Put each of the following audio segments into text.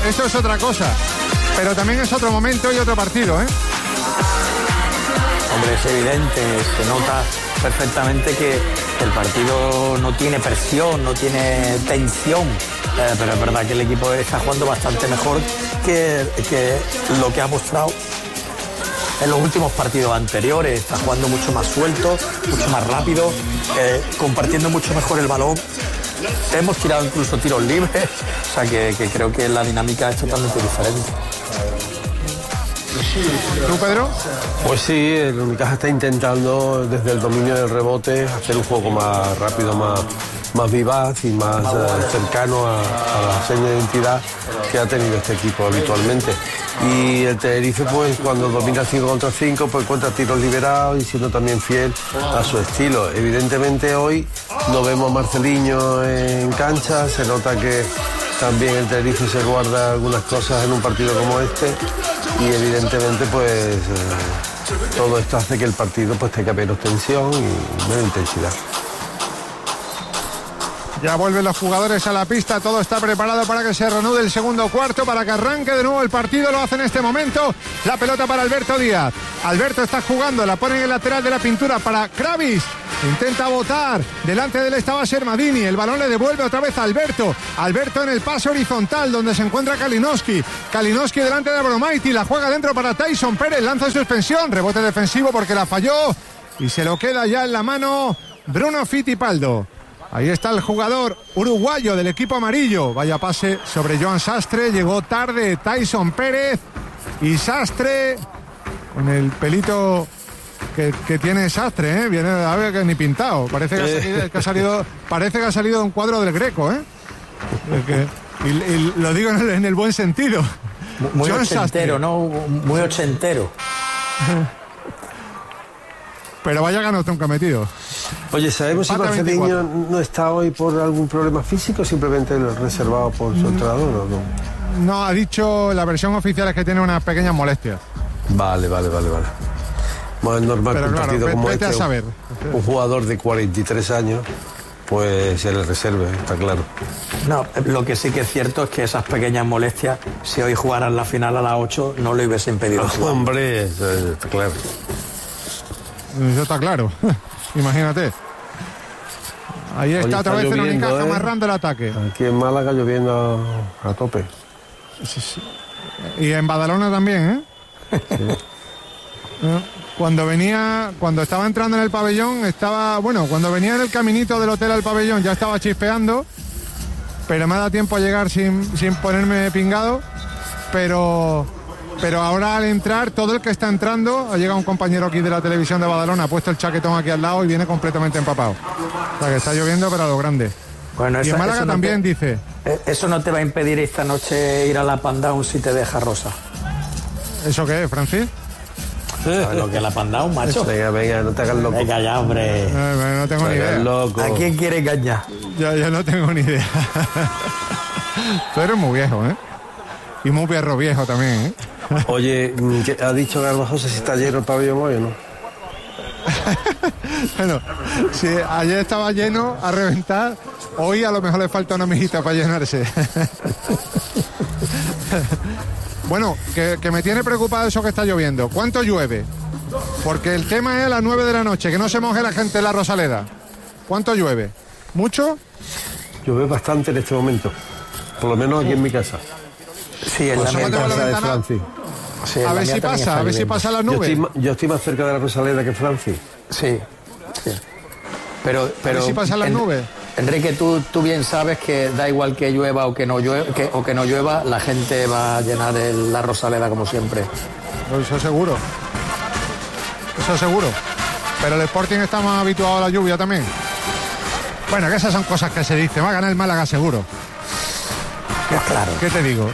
esto es otra cosa. Pero también es otro momento y otro partido, ¿eh? Hombre, es evidente, se nota perfectamente que el partido no tiene presión, no tiene tensión, pero es verdad que el equipo está jugando bastante mejor que lo que ha mostrado en los últimos partidos anteriores. Está jugando mucho más suelto, mucho más rápido, compartiendo mucho mejor el balón. Hemos tirado incluso tiros libres, o sea que creo que la dinámica es totalmente diferente. ¿Tú, Pedro? Pues sí, el Unicaja está intentando desde el dominio del rebote hacer un juego más rápido, más vivaz y más cercano a la seña de identidad que ha tenido este equipo habitualmente. Y el Tenerife, pues cuando domina 5 contra 5, pues encuentra tiros liberados y siendo también fiel a su estilo. Evidentemente hoy no vemos a Marceliño en cancha, se nota que también el Tenerife se guarda algunas cosas en un partido como este y evidentemente pues todo esto hace que el partido pues tenga menos tensión y menos intensidad. Ya vuelven los jugadores a la pista, todo está preparado para que se reanude el segundo cuarto, para que arranque de nuevo el partido, lo hace en este momento, la pelota para Alberto Díaz. Alberto está jugando, la pone en el lateral de la pintura para Kravis, intenta botar, delante de él estaba Sermadini, el balón le devuelve otra vez a Alberto, Alberto en el pase horizontal donde se encuentra Kalinowski, Kalinowski delante de Abromaiti, la juega dentro para Tyson Pérez, lanza en suspensión, rebote defensivo porque la falló y se lo queda ya en la mano Bruno Fittipaldo. Ahí está el jugador uruguayo del equipo amarillo. Vaya pase sobre Joan Sastre. Llegó tarde Tyson Pérez. Y Sastre, con el pelito que tiene Sastre, ¿eh? Viene a ver que ni pintado. Parece que ha salido de un cuadro del Greco, ¿eh? Y lo digo en el buen sentido. Muy Joan ochentero, Sastre. ¿no? Muy ochentero. Pero vaya ganotón que ha metido. Oye, ¿sabemos si Marceliño no está hoy por algún problema físico o simplemente reservado por su entrenador o no? No, ha dicho, la versión oficial es que tiene unas pequeñas molestias. Vale. Bueno, es normal que un partido como este, un jugador de 43 años, pues se le reserve, está claro. No, lo que sí que es cierto es que esas pequeñas molestias, si hoy jugaran la final a las 8, no le hubiese impedido jugar. Hombre, eso está claro. Eso está claro. Imagínate. Ahí está otra vez en Unicaja amarrando el ataque. Aquí en Málaga lloviendo a tope. Sí. Y en Badalona también, ¿eh? Sí. Cuando estaba entrando en el pabellón, cuando venía en el caminito del hotel al pabellón ya estaba chispeando, pero me ha dado tiempo a llegar sin ponerme pingado, pero ahora al entrar, todo el que está entrando, ha llegado un compañero aquí de la televisión de Badalona, ha puesto el chaquetón aquí al lado y viene completamente empapado. O sea que está lloviendo pero a lo grande. Bueno, y en Málaga también dice... Eso no te va a impedir esta noche ir a la Pandown si te deja Rosa. ¿Eso qué es, Francis? ¿Sabes lo que es la Pandown, macho? Venga, no te hagas loco. Venga ya, hombre. No tengo ni idea. Loco. ¿A quién quiere engañar? Yo no tengo ni idea. Tú eres muy viejo, ¿eh? Y muy perro viejo también, ¿eh? Oye, ¿ha dicho Garbajosa si está lleno el pabellón hoy o no? Bueno, si ayer estaba lleno a reventar, hoy a lo mejor le falta una mijita para llenarse. Bueno, que me tiene preocupado eso que está lloviendo. ¿Cuánto llueve? Porque el tema es a las 9 de la noche, que no se moje la gente en la Rosaleda. ¿Cuánto llueve? ¿Mucho? Llueve bastante en este momento, por lo menos aquí en mi casa. Sí, en la casa de Francis. Sí, a ver si pasa las nubes. Yo estoy más cerca de la Rosaleda que Francis. Sí. Pero a ver si pasan las nubes. Enrique, tú bien sabes que da igual que llueva o que no llueva, la gente va a llenar la Rosaleda como siempre. Eso seguro. Pero el Sporting está más habituado a la lluvia también. Bueno, que esas son cosas que se dicen. Va a ganar el Málaga seguro. Pues claro. ¿Qué te digo?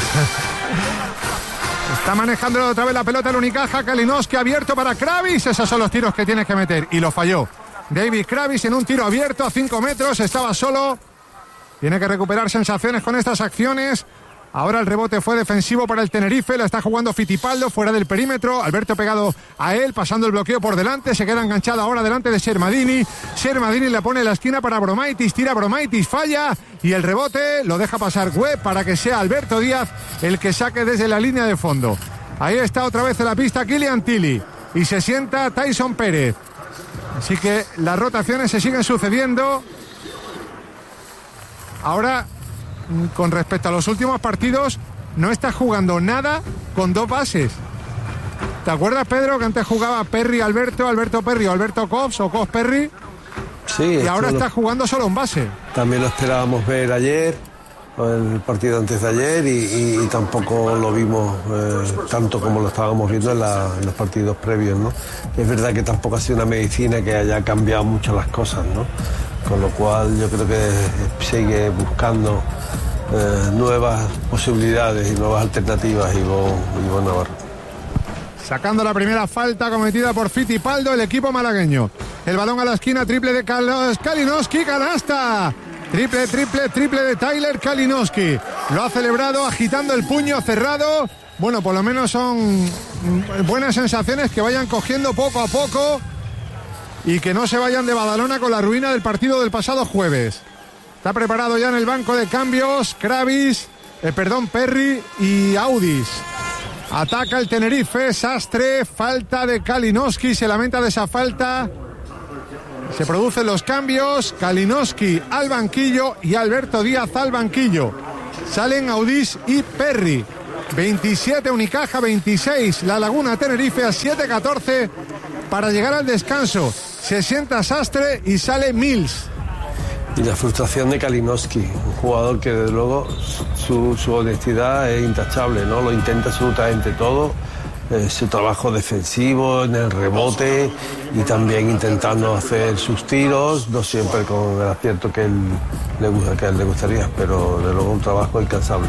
Está manejando otra vez la pelota el Unicaja. Kalinowski abierto para Kravis. Esos son los tiros que tienes que meter. Y lo falló. David Kravis en un tiro abierto a 5 metros. Estaba solo. Tiene que recuperar sensaciones con estas acciones. Ahora el rebote fue defensivo para el Tenerife, la está jugando Fittipaldo fuera del perímetro, Alberto pegado a él, pasando el bloqueo por delante, se queda enganchado ahora delante de Sermadini le pone en la esquina para Bromaitis, tira Bromaitis, falla y el rebote lo deja pasar Webb para que sea Alberto Díaz el que saque desde la línea de fondo. Ahí está otra vez en la pista Kylian Tilly y se sienta Tyson Pérez. Así que las rotaciones se siguen sucediendo. Ahora, con respecto a los últimos partidos, no está jugando nada con dos bases. ¿Te acuerdas, Pedro, que antes jugaba Perry Alberto, Alberto Perry o Alberto Cobbs o Cobbs Perry? Sí. Y ahora está jugando solo en base. También lo esperábamos ver ayer, el partido antes de ayer, y tampoco lo vimos tanto como lo estábamos viendo en los partidos previos, ¿no? Es verdad que tampoco ha sido una medicina que haya cambiado mucho las cosas, ¿no? Con lo cual yo creo que sigue buscando nuevas posibilidades y nuevas alternativas Ivo Navarro. Sacando la primera falta cometida por Fittipaldo, el equipo malagueño. El balón a la esquina, triple de Kalinowski, canasta. Triple de Tyler Kalinowski. Lo ha celebrado agitando el puño cerrado. Bueno, por lo menos son buenas sensaciones que vayan cogiendo poco a poco y que no se vayan de Badalona con la ruina del partido del pasado jueves. Está preparado ya en el banco de cambios Perry y Audis. Ataca el Tenerife, Sastre, falta de Kalinowski, se lamenta de esa falta. Se producen los cambios, Kalinowski al banquillo y Alberto Díaz al banquillo. Salen Audis y Perry. 27 Unicaja, 26 La Laguna Tenerife, a 7-14 para llegar al descanso. Se sienta Sastre y sale Mills. Y la frustración de Kalinowski, un jugador que desde luego su honestidad es intachable, ¿no? Lo intenta absolutamente todo, su trabajo defensivo en el rebote y también intentando hacer sus tiros, no siempre con el acierto que a él le gustaría, pero desde luego un trabajo incansable.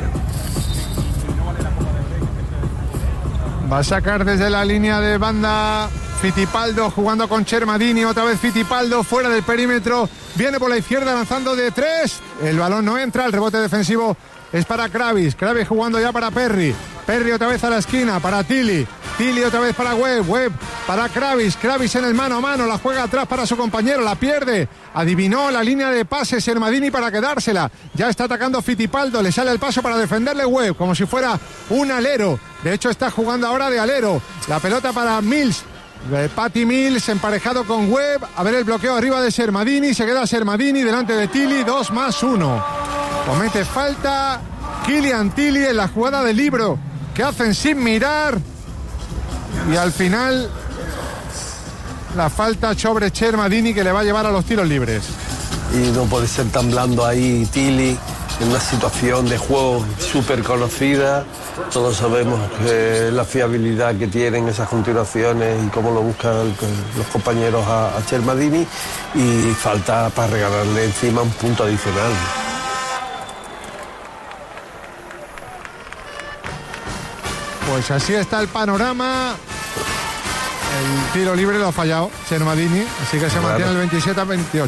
Va a sacar desde la línea de banda Fittipaldo jugando con Sermadini, otra vez Fittipaldo fuera del perímetro, viene por la izquierda lanzando de 3, el balón no entra, el rebote defensivo es para Kravis jugando ya para Perry otra vez a la esquina para Tilly otra vez para Webb para Kravis en el mano a mano, la juega atrás para su compañero, la pierde, adivinó la línea de pase Sermadini para quedársela, ya está atacando Fittipaldo, le sale el paso para defenderle Webb como si fuera un alero, de hecho está jugando ahora de alero, la pelota para Mills, Patty Mills emparejado con Webb, a ver el bloqueo arriba de Sermadini, se queda Sermadini delante de Tilly, 2+1, comete falta Kylian Tilly en la jugada de libro que hacen sin mirar y al final la falta sobre Sermadini que le va a llevar a los tiros libres. Y no puede ser tan blando ahí Tilly en una situación de juego súper conocida. Todos sabemos la fiabilidad que tienen esas continuaciones y cómo lo buscan los compañeros a Sermadini, y falta para regalarle encima un punto adicional. Pues así está el panorama. El tiro libre lo ha fallado Sermadini, así que se mantiene el 27-28.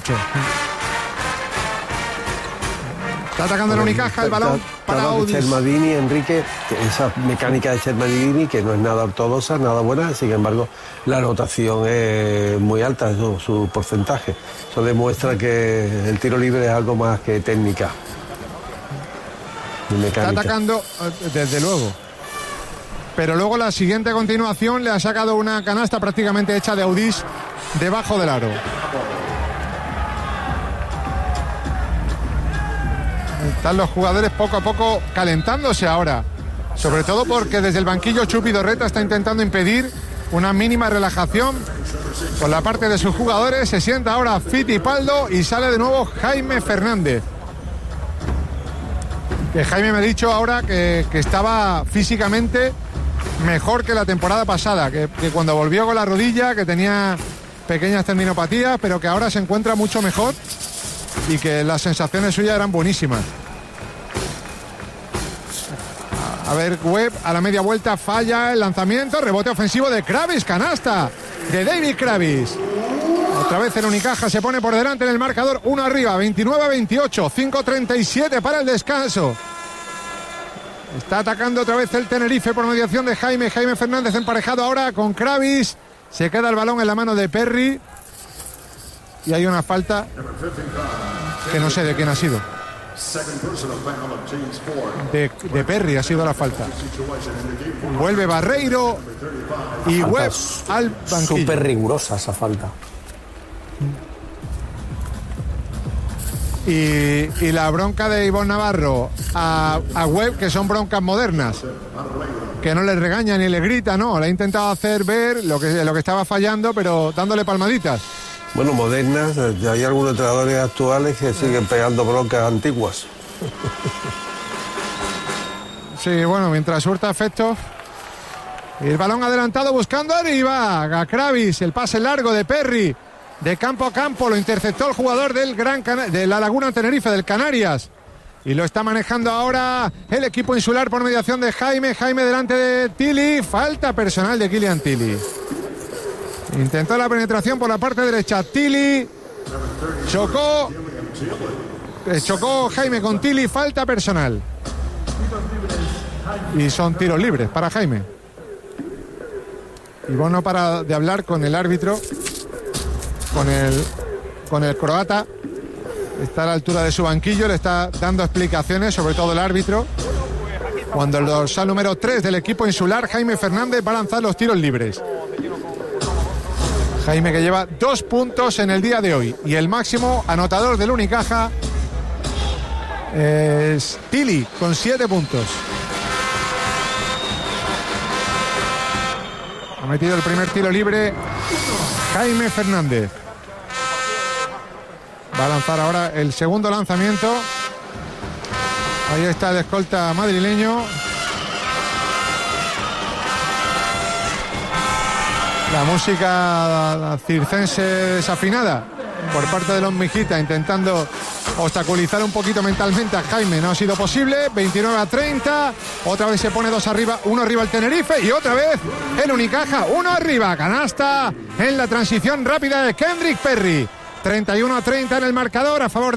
Está atacando el Unicaja, el balón para Audis. Sermadini, Enrique, esa mecánica de Sermadini que no es nada ortodoxa, nada buena, sin embargo la anotación es muy alta, su porcentaje. Eso demuestra que el tiro libre es algo más que técnica y mecánica. Está atacando, desde luego. Pero luego la siguiente continuación le ha sacado una canasta prácticamente hecha de Audis debajo del aro. Están los jugadores poco a poco calentándose ahora, sobre todo porque desde el banquillo Chupi Dorreta está intentando impedir una mínima relajación por la parte de sus jugadores. Se sienta ahora Fittipaldo y sale de nuevo Jaime Fernández, que Jaime me ha dicho ahora que estaba físicamente mejor que la temporada pasada, que cuando volvió con la rodilla, que tenía pequeñas tendinopatías, pero que ahora se encuentra mucho mejor y que las sensaciones suyas eran buenísimas. A ver, Webb a la media vuelta falla el lanzamiento, rebote ofensivo de Kravis, canasta de David Kravis. Otra vez el Unicaja se pone por delante en el marcador, 1 arriba, 29-28, 5:37 para el descanso. Está atacando otra vez el Tenerife por mediación de Jaime Fernández, emparejado ahora con Kravis. Se queda el balón en la mano de Perry y hay una falta que no sé de quién ha sido. De Perry ha sido la falta. Vuelve Barreiro y Webb al banquillo. Súper rigurosa esa falta. Y la bronca de Ivonne Navarro a Webb, que son broncas modernas, que no le regaña ni le grita, no, le ha intentado hacer ver lo que estaba fallando, pero dándole palmaditas. Bueno, modernas, hay algunos entrenadores actuales que siguen pegando broncas antiguas. Sí, bueno, mientras surta efectos. Y el balón adelantado buscando arriba a Kravis, el pase largo de Perry, de campo a campo, lo interceptó el jugador de la Laguna Tenerife, del Canarias. Y lo está manejando ahora el equipo insular por mediación de Jaime delante de Tilly. Falta personal de Kylian Tilly. Intentó la penetración por la parte derecha. Tilly chocó Jaime con Tilly. Falta personal. Y son tiros libres para Jaime. Y bueno, para de hablar con el árbitro, con el croata. Está a la altura de su banquillo, le está dando explicaciones, sobre todo el árbitro. Cuando el dorsal número 3 del equipo insular, Jaime Fernández, va a lanzar los tiros libres. Jaime, que lleva 2 puntos en el día de hoy. Y el máximo anotador del Unicaja es Tilly, con 7 puntos. Ha metido el primer tiro libre Jaime Fernández. Va a lanzar ahora el segundo lanzamiento. Ahí está el escolta madrileño. La música circense desafinada por parte de los Mijita, intentando obstaculizar un poquito mentalmente a Jaime. No ha sido posible. 29-30. Otra vez se pone 2 arriba, 1 arriba el Tenerife. Y otra vez el Unicaja, 1 arriba. Canasta en la transición rápida de Kendrick Perry. 31-30 en el marcador a favor de